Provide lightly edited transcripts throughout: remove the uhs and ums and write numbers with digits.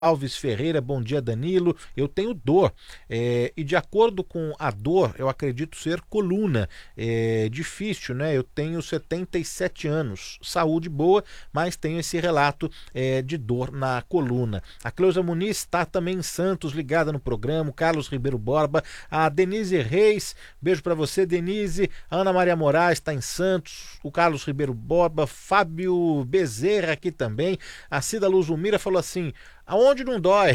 Alves Ferreira, bom dia Danilo. Eu tenho dor e de acordo com a dor, eu acredito ser coluna. É difícil, né? Eu tenho 77 anos, saúde boa, mas tenho esse relato de dor na coluna. A Cleusa Muniz está também em Santos, ligada no programa. O Carlos Ribeiro Borba, a Denise Reis, beijo para você, Denise. A Ana Maria Moraes está em Santos. O Carlos Ribeiro Borba, Fábio Bezerra aqui também. A Cida Luzumira falou assim: aonde não dói?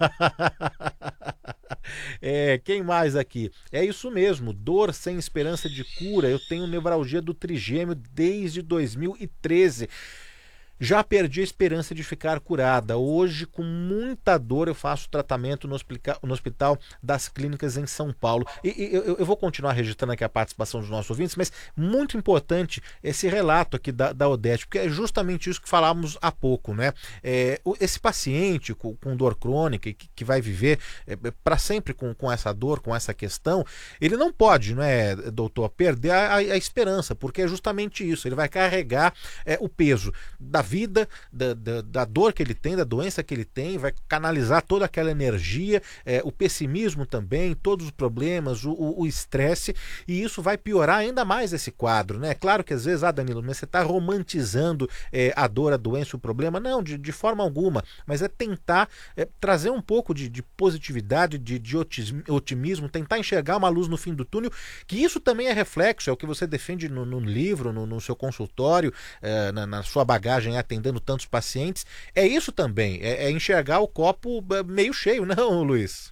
Quem mais aqui? É isso mesmo, dor sem esperança de cura. Eu tenho nevralgia do trigêmeo desde 2013. Já perdi a esperança de ficar curada. Hoje, com muita dor, eu faço tratamento no Hospital das Clínicas em São Paulo. Eu vou continuar registrando aqui a participação dos nossos ouvintes, mas muito importante esse relato aqui da Odete, porque é justamente isso que falávamos há pouco, né? Esse paciente com dor crônica que vai viver para sempre com essa dor, com essa questão, ele não pode, não é, doutor, perder a esperança, porque é justamente isso. Ele vai carregar o peso da vida, da dor que ele tem, da doença que ele tem, vai canalizar toda aquela energia, o pessimismo também, todos os problemas, o estresse, e isso vai piorar ainda mais esse quadro, né? Claro que às vezes, Danilo, mas você está romantizando a dor, a doença, o problema. Não, de forma alguma, mas é tentar trazer um pouco de positividade, de otimismo, tentar enxergar uma luz no fim do túnel, que isso também é reflexo, é o que você defende no livro, no seu consultório, na sua bagagem atendendo tantos pacientes. É isso também, é enxergar o copo meio cheio, não, Luiz?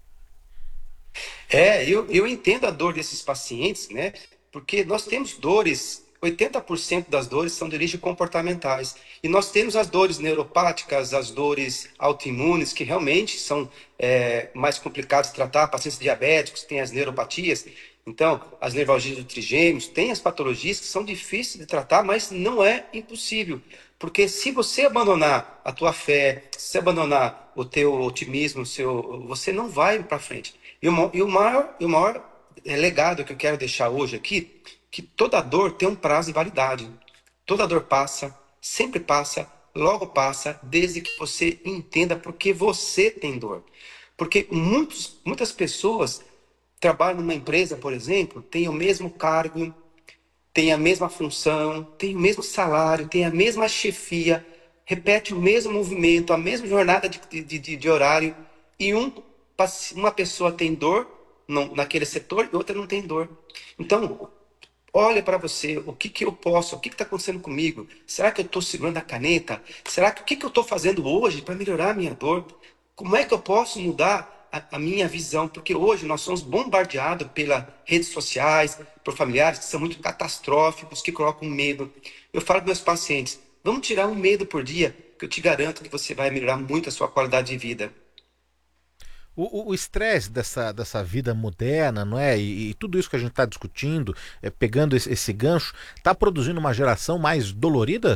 Eu entendo a dor desses pacientes, né? Porque nós temos dores, 80% das dores são de origem comportamentais. E nós temos as dores neuropáticas, as dores autoimunes, que realmente são mais complicadas de tratar. Pacientes diabéticos têm as neuropatias. Então, as nevralgias do trigêmeos, tem as patologias que são difíceis de tratar, mas não é impossível. Porque se você abandonar a tua fé, se abandonar o teu otimismo, você não vai para frente. E o maior legado que eu quero deixar hoje aqui, que toda dor tem um prazo de validade. Toda dor passa, sempre passa, logo passa, desde que você entenda por que você tem dor. Porque muitas pessoas trabalham numa empresa, por exemplo, têm o mesmo cargo, têm a mesma função, têm o mesmo salário, têm a mesma chefia, repete o mesmo movimento, a mesma jornada de horário, e uma pessoa tem dor naquele setor e outra não tem dor. Então, olha para você, o que está acontecendo comigo? Será que eu estou segurando a caneta? Será que o que eu estou fazendo hoje para melhorar a minha dor? Como é que eu posso mudar a minha visão? Porque hoje nós somos bombardeados pelas redes sociais, por familiares que são muito catastróficos, que colocam medo. Eu falo para meus pacientes, vamos tirar um medo por dia, que eu te garanto que você vai melhorar muito a sua qualidade de vida. O estresse dessa vida moderna, não é? E tudo isso que a gente está discutindo, pegando esse gancho, está produzindo uma geração mais dolorida?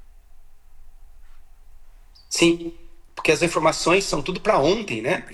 Sim, porque as informações são tudo para ontem, né?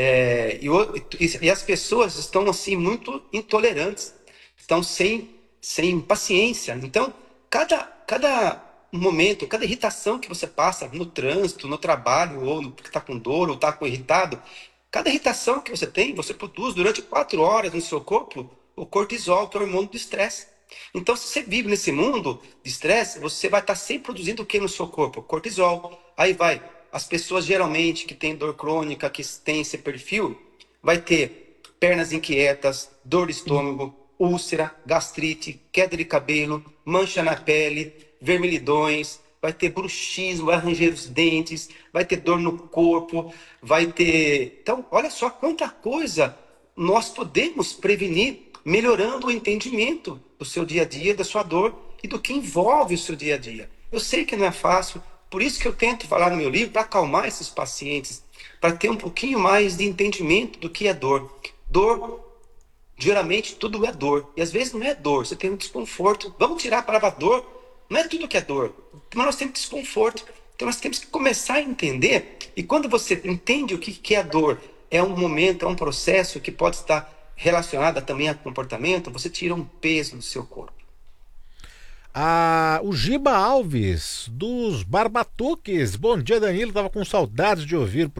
E as pessoas estão assim muito intolerantes, estão sem paciência. Então, cada momento, cada irritação que você passa no trânsito, no trabalho, ou porque está com dor, ou está com irritado, cada irritação que você tem, você produz durante 4 horas no seu corpo o cortisol, que é o hormônio do estresse. Então, se você vive nesse mundo de estresse, você vai estar sempre produzindo o que no seu corpo? Cortisol. Aí vai. As pessoas geralmente que têm dor crônica, que têm esse perfil, vai ter pernas inquietas, dor de estômago, úlcera, gastrite, queda de cabelo, mancha na pele, vermelhidões, vai ter bruxismo, vai ranger os dentes, vai ter dor no corpo, vai ter... Então, olha só quanta coisa nós podemos prevenir melhorando o entendimento do seu dia a dia, da sua dor e do que envolve o seu dia a dia. Eu sei que não é fácil, por isso que eu tento falar no meu livro para acalmar esses pacientes, para ter um pouquinho mais de entendimento do que é dor. Dor, geralmente tudo é dor, e às vezes não é dor, você tem um desconforto. Vamos tirar a palavra dor, não é tudo que é dor, mas nós temos desconforto. Então nós temos que começar a entender, e quando você entende o que é a dor, é um momento, é um processo que pode estar relacionado também a comportamento, você tira um peso do seu corpo. O Giba Alves, dos Barbatuques. Bom dia, Danilo. Tava com saudades de ouvir